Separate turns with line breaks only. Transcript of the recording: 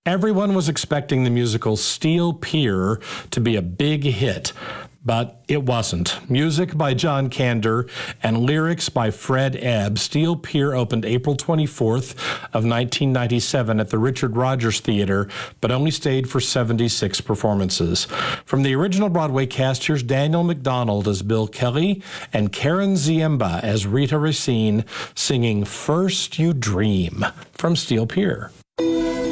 Everyone was expecting the musical Steel Pier to be a big hit, but it wasn't. Music by John Kander and lyrics by Fred Ebb. Steel Pier opened April 24th of 1997 at the Richard Rodgers Theater, but only stayed for 76 performances. From the original Broadway cast, here's Daniel McDonald as Bill Kelly and Karen Ziemba as Rita Racine singing First You Dream from Steel Pier.